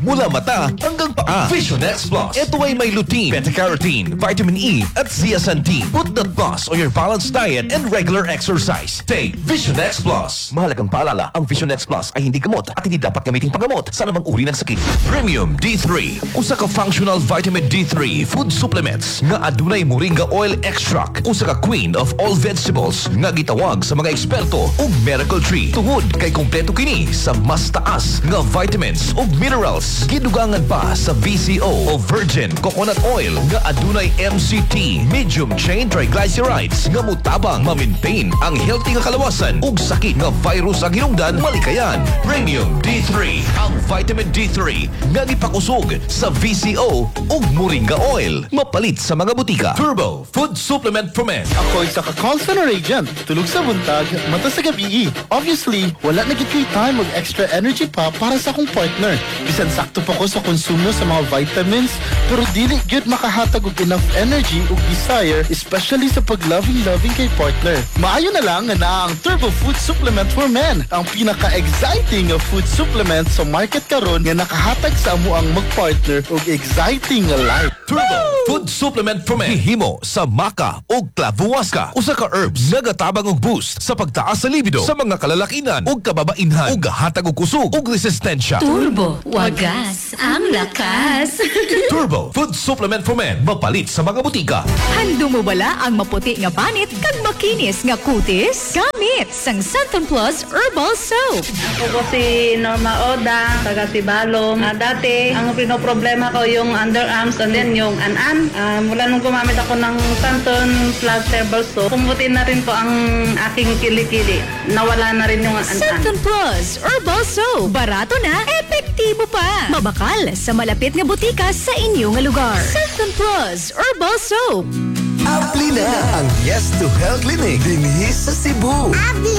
mula mata hanggang paa. Vision X Plus. Ito ay may lutein, beta-carotene, vitamin E, at zeaxanthin. Put the plus on your balanced diet and regular exercise. Take Vision X Plus. Mahalagang paalala, ang Vision X Plus ay hindi gamot at hindi dapat gamitin paggamot sa anumang uri ng sakit. Premium D3. Usa ka functional vitamin D3 food supplements nga adunay moringa oil extract. Usa ka queen of all vegetables nga gitawag sa mga eksperto og miracle tree. Tungod kay kompleto kini sa mas taas nga vitamins ug minerals. Gidugangan pa sa VCO o virgin coconut oil nga adunay MCT, medium chain triglycerides nga mutabang ma-maintain ang healthy nga kalawasan ug sakit nga virus ang hinungdan malikayan. Premium D3, ang vitamin D3 nga gipakusog sa VCO ug moringa oil. Mapalit sa mga butika. Turbo Food Supplement for Men. Ako isa ka call center agent. Tulog sa buntag, mata sa gabi. Obviously, wala na gid time mag extra energy pa para sa akong partner. Bisan sakto pa ko sa konsumo sa mga vitamins, pero dili gyud makahatag og enough energy ug desire, especially sa pag-loving kay partner. Maayo na lang na ang Turbo Food Supplement for Men, ang pinaka-exciting food supplement sa market karon nga nakahatag sa amo ang mag-partner og exciting life. Turbo Food Supplement for Men. Hihimo sa maca ug clavuasca. Usa ka herbs nga gatabang og boost sa pagtaas sa libido sa mga kalalakinan ug kababainhan ug hatag og kusog ug resistensya. Turbo, wagas ang lakas. Turbo Food Supplement for Men. Mapalit sa mga butika. Hando mo bala ang maputi nga panit kag makinis nga kutis? Gamit sang Santon Plus Herbal Soap. Ako si Norma Oda, taga Sibalom. Dati, ang pinoproblema ko yung underarms and then yung an-an. Mula nung gumamit ako ng Santon Plus Herbal Soap, pumuti na rin po ang aking kilikili. Nawala na rin yung an-an. Santon Plus Herbal Soap. Barato na, epektibo pa. Mabakal sa malapit nga butika sa inyo nga lugar. Santon Plus Herbal Soap. Abli na ang Yes to Health Clinic dinhi sa Cebu. Abli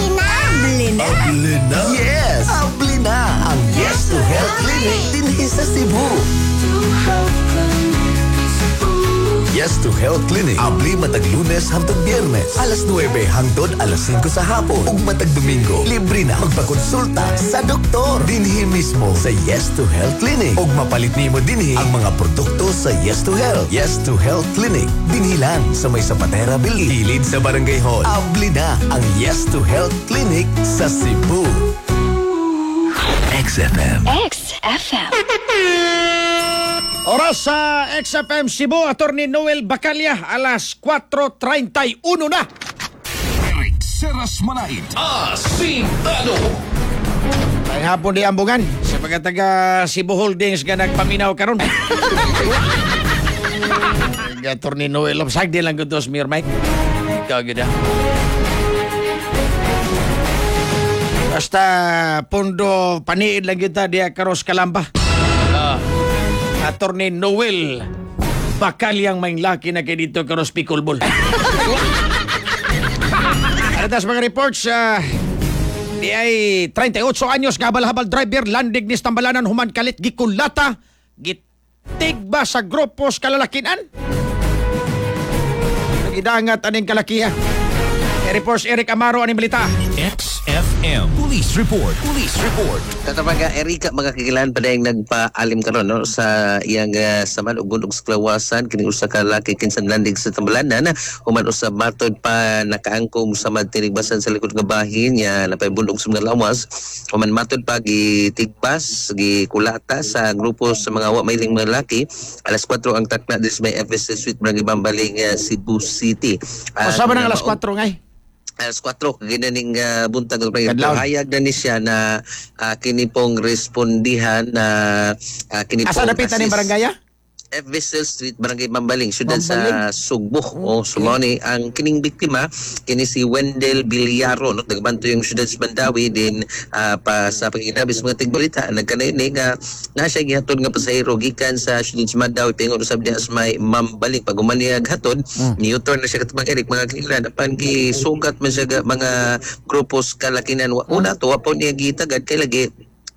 na. Yes! Abli na ang Yes to Health Clinic dinhi sa Cebu. Yes to Health Clinic. Abli matag Lunes hangtod Biyernes. Alas 9 hangtod alas 5 sa hapon. Ug matag Domingo, libre na magpakonsulta sa doktor. Dinhi mismo sa Yes to Health Clinic. Ug mapalit nimo dinhi ang mga produkto sa Yes to Health. Yes to Health Clinic. Dinhi lang sa may Zapatera Building. Hilid sa Barangay Hall. Abli na ang Yes to Health Clinic sa Cebu. XFM. XFM. Oras sa XFM Cebu, Attorney Noel Bacalla, alas 4:31 na. Eric Seras Manait. Asintado. Ay hapon di ambungan sa mga taga Cebu Holdings nga nagpaminaw karon. Attorney Noel, upside din lang gutos, Mayor Mike. Ikaw gida. Basta pondo paniid lang kita diya karos Kalamba. Attorney Noel Bacalyang maing laki na kay dito karos Picolbol. Atas mga reports, di ay 38 anyos kabal-habal driver landig ni Stambalanan human kalit gikulata gitigba sa grupos kalalakinan. Nagidangat aning kalakiya. Reports Eric Amaro aning balita. XFM Police Report. Katabaga Erika mga kakilan pa dayang nagpaalim karon no sa iyang saman ug bundok sa Klawasan kini usa ka lalaki kinsan landig sa Tambalanan human usab matod pa nakaangkom sa madtinigbasan sa likod nga bahin nya napay bundok sa mga lawas human matod pa gitigbas gikulata sa grupo sa mga wa mailing mga lalaki alas 4 ang takna dis may FS Suite Barangay Bambaling Cebu City. Kasama ng alas 4 ngay. Alas 4 ginaning buntag hayag na ni siya na kini pong respondihan na kini asa napitan ni barangay? F. Vessel Street, Barangay Mambaling, syudad sa Sugbo. Sumoni ang kining biktima, kini si Wendell Bilyaro, no? Nagbanto yung syudad sa Mandawi, din pa sa pag-inabis mga tigbalita, nagkanayni nga siya gihatod nga pasahero, gikan sa syudad sa Mandawi, pingon usab niya sa may Mambaling. Pag umaniyag hatod, ni-U-turn na siya katapang Eric, mga kailan, apan gisugat man siya mga grupos kalakinan. Una, tuwa po niya gitagad, kay lagi,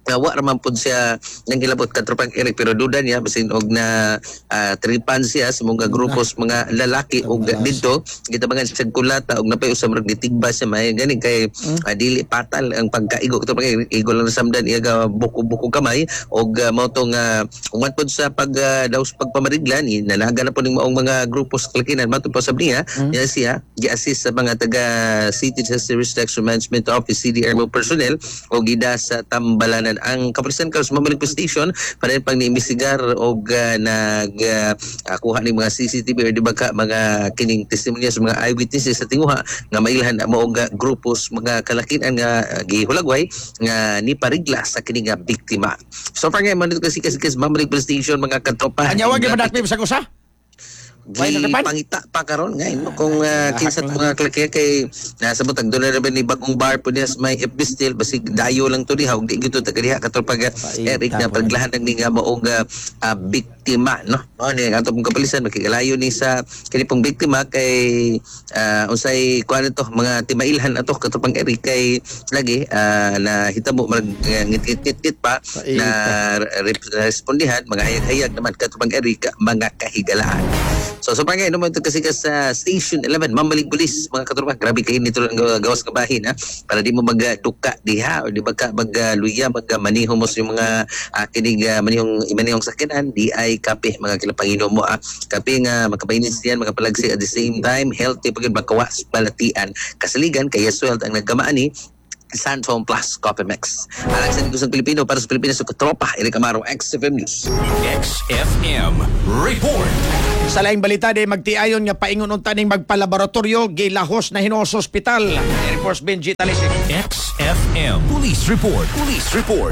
nga wa raman pud siya nang gilabot katropang Eric pero duda niya basin og na tripan siya sa mga grupos mga lalaki og didto gitabangan sa kulata og napay usa marag ditigba siya may gani kay dili patal ang pagkaigo katropang Eric igo lang samdan iya ga buko kamay og mao tong umat pud sa daw sa pagpamariglan nanaga na po ning maong mga grupos kalakinan matud pa sab niya siya gi-assist sa mga taga City Disaster Risk Management Office CDRMO personnel o gida sa Tambalanan ang kapulisan karon sa Mamalig Police Station para pang niimbestigar og kuha ning mga CCTV or di ba ka mga kining testimonya sa mga eyewitnesses sa tinguha nga mailhan mo og grupos mga kalakinan nga gihulagway nga ni parigla sa kining biktima. So far nga man dito kasi Mamalig Police Station mga katropa. Anyawag gyud madakpib sa kusa? Pangita pa karon ngayon kung kinsa mga klake kay nasa butang doon na ni bagong bar po niya may epistil basig dayo lang to diha ug di gyud to tagadiha katong Eric na paglahan ng nga maong biktima no ni atong kapalisan makigalayo ni sa kini pong biktima kay unsay kuan ito mga timailhan ato katong Eric kay lagi na hitabo ngit pa na respondihan mga hayag-hayag naman katong Eric mga kahigalaan. So pangay naman ito kasi sa Station 11 Mamalig Police mga katropa grabe kayo nito lang gawas kabahin para di mo magduka diha o di ba ka magluya magmaniho mo sa mga kinig manihong sakinan di ay kape mga kilapangino mo kape nga makapainis yan makapalagsi at the same time healthy pagod makawas balatian kasaligan kaya sweld ang nagkamaani Santom Plus Coffee Mix. Alang sa Negosong Pilipino para sa Pilipinas sa katropa, Eric Amaro, XFM News. XFM Report. Sa laing balita day magtiayon nga paingon unta ning magpalaboratorio gilahos na Hinoos Hospital. Reports Benji Talisik. XFM Police Report. Police Report.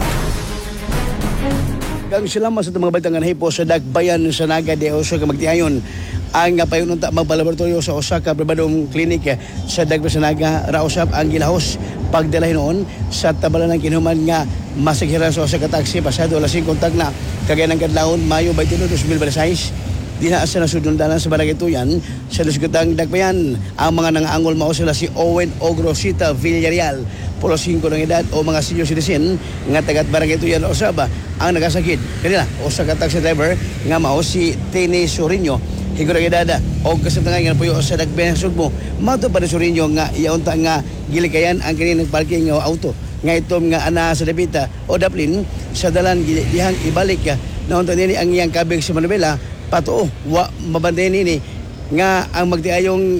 Kang salamat sa mga balitang nahipo sa Dagbayan sa Naga de Oso ka magtiayon ang payon unta magpalaboratorio sa Osaka Privadong Clinic sa Dagbayan sa Naga rausap ang gilahos pagdala noon sa tabalan ng kinuman nga masighiran sa Osaka taxi pasado alas 5 tagna kagaya ng kadlawon Mayo 22, 2026 dinaasa na sudundanan sa Barangay Tuyan sa Lusgutang Dagbayan. Ang mga nangaangol mao sila si Owen Ogrosita Villarreal, 5 ng edad o mga senior citizen nga tagat Barangay Tuyan Osaba ang nagasakit. Kanila Osaka taxi driver nga mao si Tene Sorinyo higuro ng edad o kasamtangan nga puyo sa Dagbayan Sugbo. Mato pa ni Sorinyo nga iyaunta nga gilikayan ang kining parking nga auto nga itom nga ana sa Dapita o Daplin sa dalan dihang ibalik na unta nini ang iyang kabig sa Manubela pato wa mabantay nini nga ang magtiayong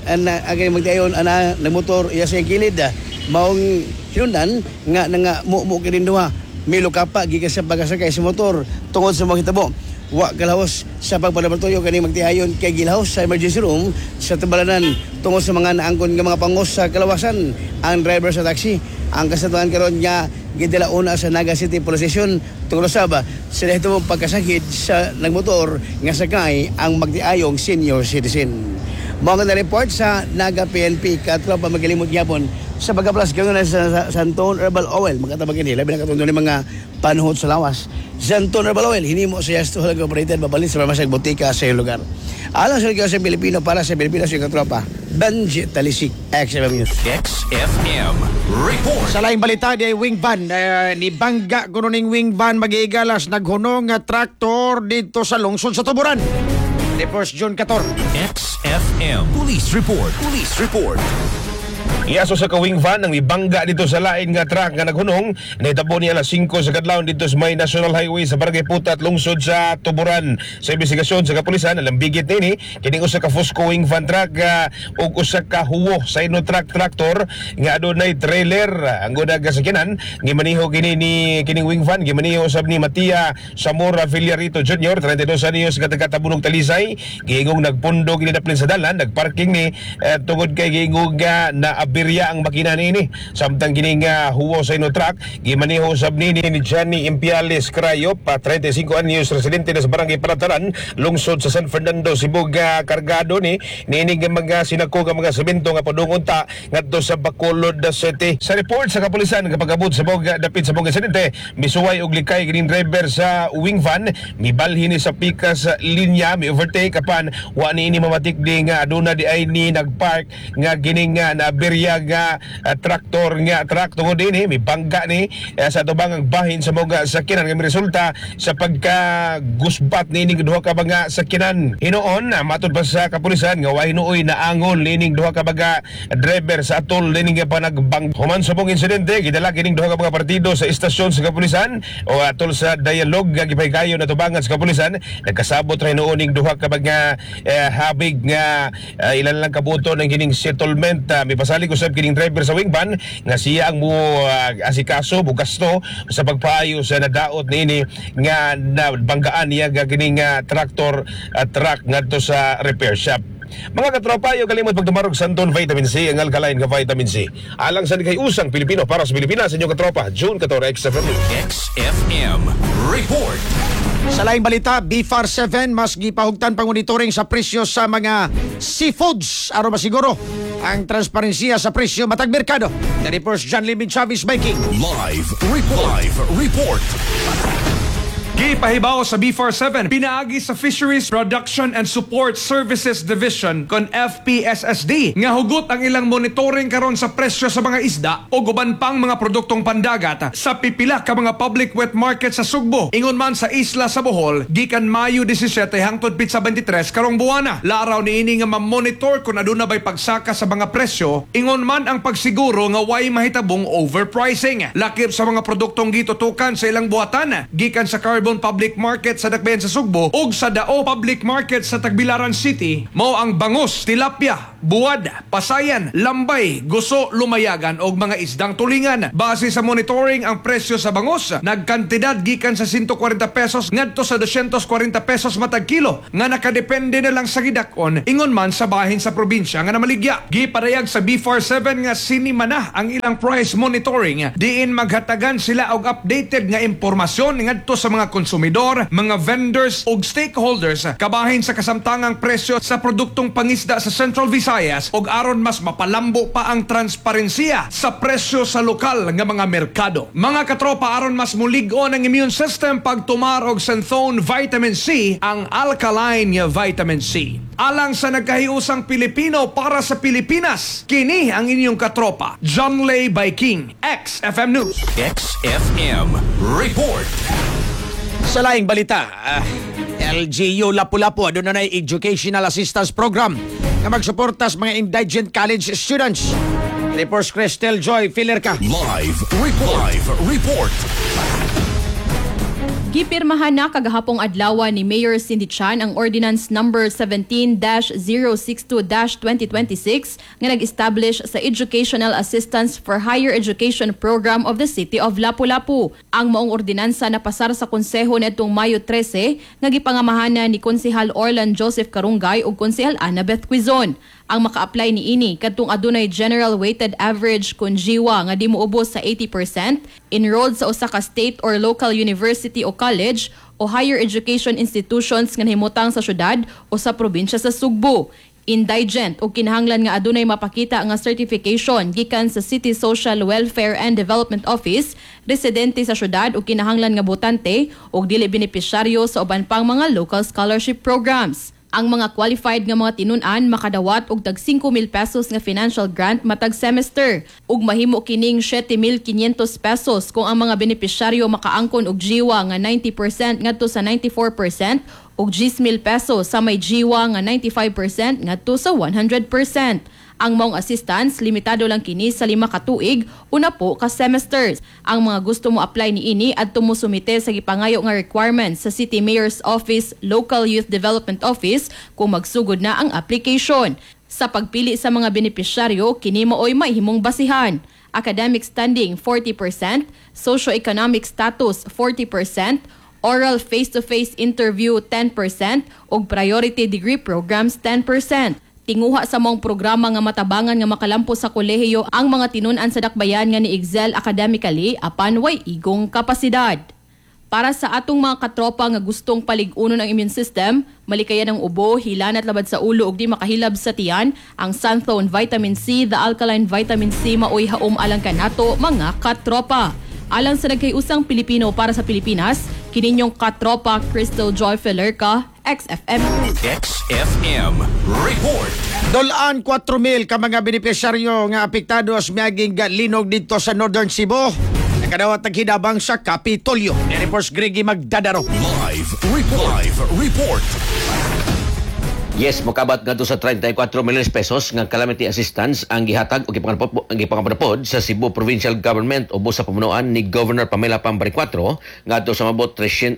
ana motor iya sa kilid maong hinundan nga mo kininduha milo kapa gikan sa pagasakay sa motor tungod sa mga hitabo wa kalahos sa pagpalaboratorio kani magtiayon kay gilahos sa emergency room sa Tambalanan tungod sa mga naangkon nga mga pangos sa kalawasan ang driver sa taxi. Ang kasatuan karon nga gidala una sa Naga City Police Station tungod sa sila ito pagkasakit sa nagmotor nga sakay ang magtiayong senior citizen. Mga na-report sa Naga PNP katropa magalimot gyapon sa pagkaplas karon sa Santon Herbal Oil magkatabagan nila binakatundo ni mga panhod sa lawas. Santon Herbal Oil hinimo sa Yasto Halaga Operated babalin sa masag botika sa iyong lugar. Alang sa Negosong Pilipino para sa Pilipinas yung katropa Benji Talisik, XFM News. XFM Report. Sa laing balita di wing van ni bangga kuno ning wing van magigalas naghunong nga traktor dito sa lungsod sa Tuburan. Reports June 14. XFM Police Report. Police Report. Iaso sa kawing van ang ibangga dito sa lain nga truck nga naghunong nahitabo ni alas 5 sa kadlawon dito sa may National Highway sa Barangay Putat lungsod sa Tuburan. Sa investigasyon sa kapulisan alambigit nini kining usa ka Fusco wing van truck ug usa ka huwo sa ino truck tractor nga adunay trailer ang gudag sakyanan gimaniho kini ni kining wing van gimaniho usab ni Matia Zamora Villarito Jr. 32 anyos nga taga Tabunog Talisay giingong nagpundog ni daplin sa dalan nagparking ni tungod kay giingog na birya ang makina nini samtang gining huwo sa ino truck gimaniho usab nini ni Johnny Impiales Crayop 35 anyos residente na sa Barangay Palataran lungsod sa San Fernando Cebu kargado ni nga mga sinako nga mga semento nga padung unta ngadto sa Bacolod City. Sa report sa kapulisan kapag abot sa dapit sa insidente misuway og likay gining driver sa wing van mibalhin ni sa pikas linya mi overtake apan wa ni ini mamatik di nga aduna di ay ni nagpark nga gining na birya siya nga traktor nga truck tungod din may bangga ni sa tubangang bahin sa mga sakyanan nga resulta sa pagkagusbat nining duha ka mga sakyanan. Hinoon matud pa sa kapulisan nga way hinuoy na angol nining duha ka mga driver sa atol nining nga panagbang. Human sa pong insidente gidala kining duha ka mga partido sa istasyon sa kapulisan o atol sa dialog nga gipaygayon na tubangan sa kapulisan. Nagkasabot ra hinuon ning duha ka mga habig nga ilan lang kabuto ng kining settlement. May pasalig usab kining driver sa wing van nga siya ang mo asikaso bugasto sa pagpaayo sa nadaot niini nga nabanggaan niya kining traktor truck ngadto sa repair shop. Mga katropa, yung kalimot pagtumarog Santon Vitamin C, ang alkaline nga vitamin C. Alang sa kay usang Pilipino para sa Pilipinas, inyong katropa, June 14, XFM. XFM Report. Sa laing balita, BFAR 7 mas gipahugtan pang monitoring sa presyo sa mga seafoods. Aron masiguro ang transparensiya sa presyo matag merkado. The reports John Limit Chavez Biking. Live report. Gipahibaw sa BFAR 7, pinaagi sa Fisheries Production and Support Services Division kon FPSSD nga hugot ang ilang monitoring karon sa presyo sa mga isda o guban pang mga produktong pandagat sa pipila ka mga public wet market sa Sugbo. Ingon man sa isla sa Bohol, gikan Mayo 17 hangtod Pitsa 23 karong buwana. Laraw niini nga ma-monitor kung aduna bay pagsaka sa mga presyo, ingon man ang pagsiguro nga way mahitabong overpricing. Lakip sa mga produktong gitutukan sa ilang buhatan, gikan sa carbon public market sa Dakbayan sa Sugbo ug sa Dao public market sa Tagbilaran City mao ang bangus, tilapia, buwad, pasayan, lambay, guso, lumayagan og mga isdang tulingan. Base sa monitoring ang presyo sa bangus nagkantidad gikan sa 140 pesos ngadto sa 240 pesos matag kilo nga nakadepende na lang sa gidakon ingon man sa bahin sa probinsya nga namaligya. Gipadayag sa BFAR 7 nga sinima na ang ilang price monitoring diin maghatagan sila og updated nga impormasyon ngadto sa mga konsumidor, mga vendors ug stakeholders kabahin sa kasamtangang presyo sa produktong pangisda sa Central Visayas ug aron mas mapalambo pa ang transparensiya sa presyo sa lokal nga mga merkado. Mga katropa, aron mas mulig-on ang immune system pagtumar og Santhone Vitamin C, ang alkaline vitamin C. Alang sa nagkahiusang Pilipino para sa Pilipinas, kini ang inyong katropa, John Lay Biking, XFM News. XFM Report. Sa laing balita, LGU Lapu-Lapu aduna nay Educational Assistance Program nga magsuporta sa mga indigent college students. Reports Cristel Joy Filerka. Live report. Gipirmahan na kagahapong adlaw ni Mayor Cindy Chan ang Ordinance Number 17-062-2026 nga nag-establish sa Educational Assistance for Higher Education Program of the City of Lapu-Lapu. Ang maong ordinansa napasar sa konseho nitong Mayo 13 nga gipangamahana ni Konsehal Orlan Joseph Karungay ug Konsehal Annabeth Quizon. Ang maka-apply ni ini kadtong adunay general weighted average kun jiwa nga di moubos sa 80%, enrolled sa usa ka state or local university o college o higher education institutions nga nahimutang sa syudad o sa probinsya sa Sugbo. Indigent o kinahanglan nga adunay mapakita nga certification gikan sa City Social Welfare and Development Office, residente sa syudad o kinahanglan nga botante o dili benepisyaryo sa uban pang mga local scholarship programs. Ang mga qualified nga mga tinun-an makadawat og tag 5,000 pesos nga financial grant matag semester ug mahimo kining 7,500 pesos kung ang mga benepisyaryo makaangkon og jiwa nga 90% ngadto sa 94% ug 10,000 pesos sa may jiwa nga 95% ngadto sa 100%. Ang maong assistance, limitado lang kini sa 5 ka tuig, una po ka semesters. Ang mga gusto mo apply ni ini at tumusumite sa gipangayo nga requirements sa City Mayor's Office, Local Youth Development Office kung magsugod na ang application. Sa pagpili sa mga benepisyaryo, kini maoy mahimong basihan. Academic standing 40%, socio-economic status 40%, oral face-to-face interview 10%, ug priority degree programs 10%. Tinguha sa mong programa nga matabangan nga makalampo sa kolehiyo ang mga tinun-an sa dakbayan nga ni excel academically apan way igong kapasidad. Para sa atong mga katropa nga gustong palig-unon ang immune system, malikayan ang ubo, hilanat labad sa ulo ug di makahilab sa tiyan, ang Santhone Vitamin C, the alkaline vitamin C maoy haom alang kanato mga katropa. Alang sa nagkayusang Pilipino para sa Pilipinas, kininyong katropa Cristel Joy Filerka, XFM. XFM Report. Dolaan 4,000 ka mga benepisyaryo nga apektado sa miyaging linog dito sa Northern Cebu. Nakadawat ang hinabang sa Kapitolyo. Ni Reports Gregi Magdadaro. Live report. Yes, mokabat ngadto sa 34 milyon pesos nga calamity assistance ang gihatag o gipangapanapod sa Cebu Provincial Government ubos sa pamunuan ni Governor Pamela Pambari 4 ngadto sa mabot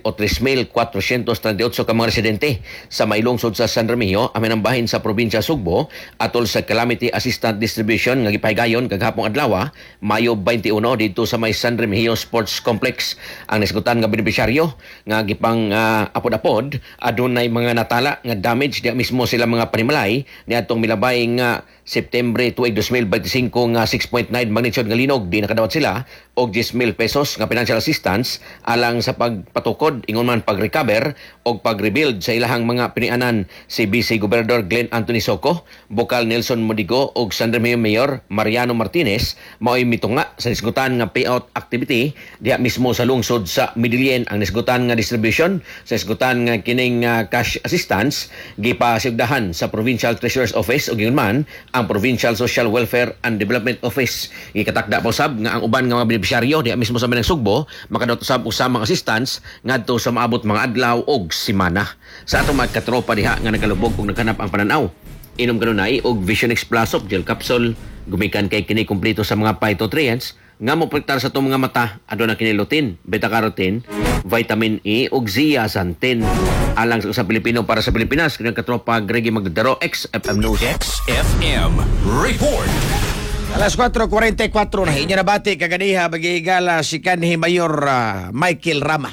3,438 ka mga residente sa mailungsod sa San Remigio amin ang bahin sa probinsya Sugbo atol sa calamity assistance distribution nga gipahigayon kaghapong adlaw Mayo 21 dito sa may San Remigio Sports Complex. Ang nasigutan nga benepisyaryo nga gipang apod-apod adunay mga natala nga damage di mismo sila mga panimalay ni atong milabay nga September tuig 2025 nga 6.9 magnitude nga linog di nakadawat sila og 10,000 pesos nga financial assistance alang sa pagpatukod ingon man pag-recover og pag-rebuild sa ilahang mga pinianan si BC Gobernador Glenn Anthony Soco, Bokal Nelson Modigo og San Remigio Mayor Mariano Martinez mao'y mitunga sa nisgutan nga payout activity diha mismo sa lungsod sa Midilien. Ang nisgutan nga distribution sa nisgutan nga kining cash assistance gipasigdahan sa Provincial Treasurer's Office ug ingon man ang Provincial Social Welfare and Development Office. Ikatakda pa usab nga ang uban nga mga benepisyaryo diha mismo sa Manang Sugbo makadawat usab usamang assistance ngadto sa maabot mga adlaw og semana. Sa atong mga katropa diha nga nagalubog ug naghanap ang pananaw, inom kanunay og Vision X Plus of gel capsule gumikan kay kini kumpleto sa mga phytonutrients nga moprotektar sa itong mga mata aduna kini lutein, beta-carotene, vitamin E ug zeaxanthin alang sa Pilipino para sa Pilipinas. Kini katropa Gregi Magdadaro, XFM News. XFM Report. Alas 4:44 na inya nabati kaganiha magigala si kanhi Mayor Michael Rama.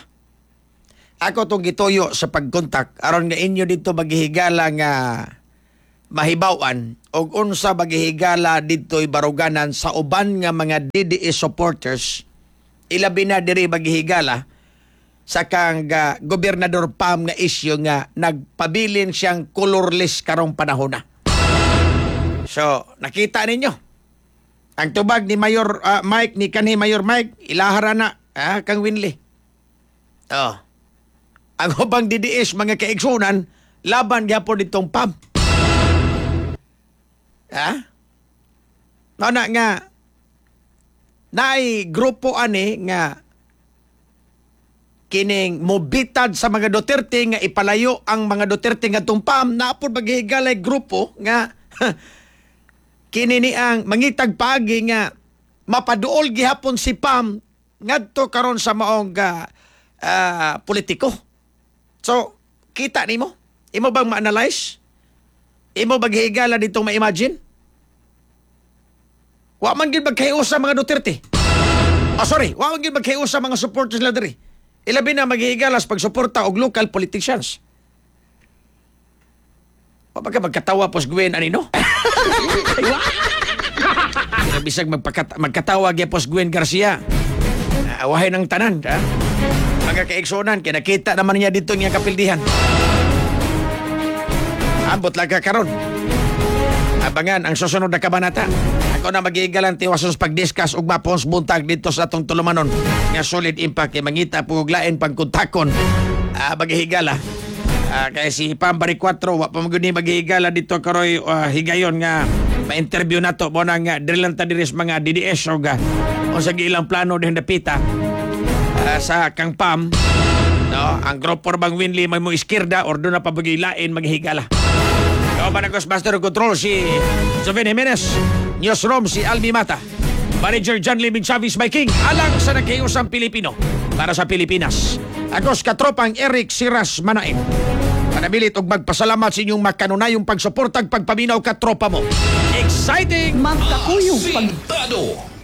Ako tong gituyo sa pagkontak aron nga inyo dito maghihigala nga mahibawan og unsa maghihigala dito'y baruganan sa uban nga mga DDS supporters ilabi na diri maghihigala sa kang Gobernador Pam nga issue nga nagpabilin siyang colorless karong panahon na. So, nakita ninyo ang tubag ni Mayor Mike, ni kanhi Mayor Mike, ilahara na kang Winley. Ang ubang DDS mga kaigsunan laban gyapon ditong Pam. Na nga naay grupo ani nga kining mobitad sa mga Duterte nga ipalayo ang mga Duterte nga tumpam na apod maghihigalay grupo nga kini ni ang mangitag paagi nga mapaduol gihapon si Pam ngadto karon sa maong politiko. So kita nimo, imo bang ma-analyze? Imo maghihigala ditong ma-imagine? Wa man gid magkahiusa mga Duterte. Wa man gid magkahiusa mga supporters nila diri. Ilabi na maghihigalas pagsuporta og local politicians. Wa ba ka magkatawa pos Gwen anino? Bisag magkatawa gyud pos Gwen Garcia. Awahay ng tanan, mga kaigsunan kinakita naman niya dito nga kapildihan. Ambot lang ka karon. Abangan ang susunod na kabanata. Ako na mag-iigalan tiwasos pag-discuss ug mapons buntag dito sa atong tulumanon. Nga solid impact kay mangita puglain pangkuntakon. Maghihigala. Kaya si Pambari 4 wa pa maguni maghihigala dito karoy higayon nga pa-interview nato mo nang drill ta diri mga DDS o sa ilang plano din dapita sa Kang Pam. No, ang grupo bang Winley may mo iskirda or doon na pabagilain maghihigala. Kapanagos Master of Control si Joven Jimenez, Newsroom si Albi Mata, Manager John Liming Chavez by King, alang sa nagkayusang Pilipino para sa Pilipinas. Agos katropang Eric Siras Manaim. Panabilit og magpasalamat sa inyong makanunayong pagsuportag pagpaminaw katropa mo. Exciting! Magkakuyong Sintado!